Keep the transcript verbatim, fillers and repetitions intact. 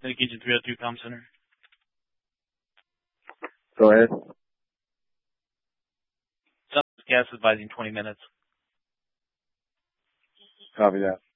Lake Agent three oh two Comm Center. Go ahead. Southwest Gas advising twenty minutes. Copy that.